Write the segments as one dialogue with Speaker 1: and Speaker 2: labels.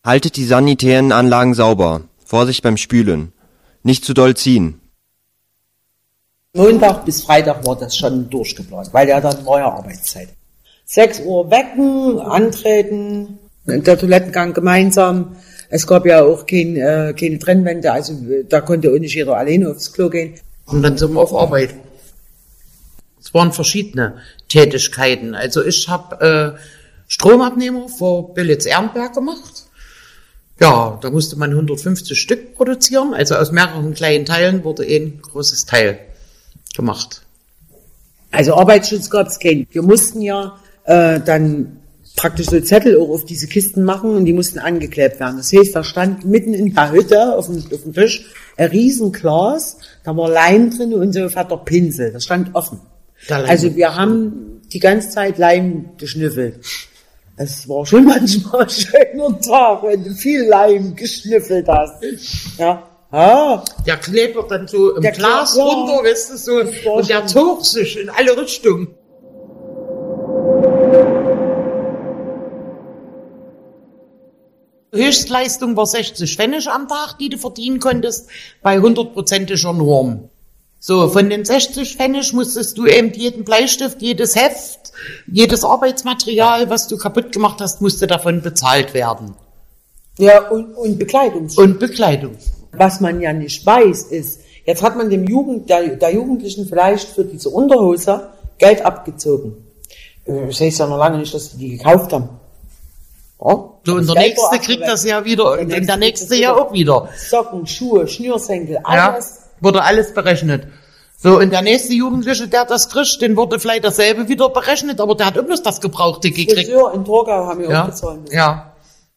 Speaker 1: Haltet die sanitären Anlagen sauber. Vorsicht beim Spülen. Nicht zu doll ziehen.
Speaker 2: Montag bis Freitag war das schon durchgeplant, weil ja dann war ja Arbeitszeit. 6 Uhr wecken, antreten, der Toilettengang gemeinsam. Es gab ja auch keine Trennwände, also da konnte auch nicht jeder alleine aufs Klo gehen.
Speaker 3: Und dann sind wir auf Arbeit. Es waren verschiedene Tätigkeiten. Also ich habe Stromabnehmer vor Billitz-Ehrenberg gemacht. Ja, da musste man 150 Stück produzieren. Also aus mehreren kleinen Teilen wurde ein großes Teil gemacht.
Speaker 2: Also Arbeitsschutz gab es keinen. Wir mussten ja dann praktisch so Zettel auch auf diese Kisten machen und die mussten angeklebt werden. Das heißt, da stand mitten in der Hütte auf dem Tisch ein Riesenglas, da war Leim drin und so ein fetter Pinsel. Das stand offen. Also wir haben die ganze Zeit Leim geschnüffelt. Es war schon manchmal ein schöner Tag, wenn du viel Leim geschnüffelt hast. Ja. Ah.
Speaker 3: Der klebt dann so im Glas runter, weißt du, so, und der zog sich in alle Richtungen. Höchstleistung war 60 Pfennig am Tag, die du verdienen konntest, bei 100%iger Norm. So, von den 60 Pfennig musstest du eben jeden Bleistift, jedes Heft, jedes Arbeitsmaterial, was du kaputt gemacht hast, musste davon bezahlt werden.
Speaker 2: Ja, und Bekleidung.
Speaker 3: Und Bekleidung.
Speaker 2: Was man ja nicht weiß, ist, jetzt hat man der Jugendlichen vielleicht für diese Unterhose Geld abgezogen. Das heißt ja noch lange nicht, dass die gekauft haben. Ja,
Speaker 3: so, und der Nächste kriegt das ja wieder, und der Nächste ja auch wieder.
Speaker 2: Socken, Schuhe, Schnürsenkel, alles.
Speaker 3: Ja, wurde alles berechnet. So, und der nächste Jugendliche, der das kriegt, den wurde vielleicht dasselbe wieder berechnet, aber der hat auch bloß das Gebrauchte gekriegt.
Speaker 2: Friseur in Torgau haben wir auch bezahlt müssen.
Speaker 3: Ja.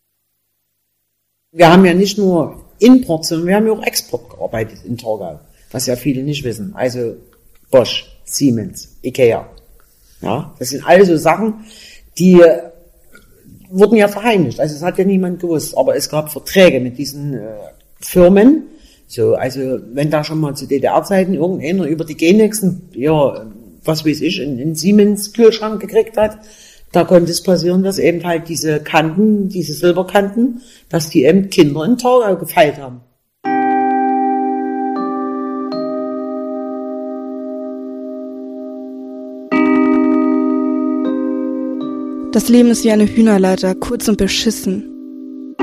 Speaker 2: Wir haben ja nicht nur Import, sondern wir haben ja auch Export gearbeitet in Torgau, was ja viele nicht wissen. Also Bosch, Siemens, Ikea. Ja, das sind alle so Sachen, die wurden ja verheimlicht. Also es hat ja niemand gewusst, aber es gab Verträge mit diesen Firmen. So, also wenn da schon mal zu DDR-Zeiten irgendeiner über die Genexen, ja, was weiß ich, einen Siemens-Kühlschrank gekriegt hat, da konnte es passieren, dass eben halt diese Kanten, diese Silberkanten, dass die eben Kinder in Torgau gefeilt haben.
Speaker 4: Das Leben ist wie eine Hühnerleiter, kurz und beschissen.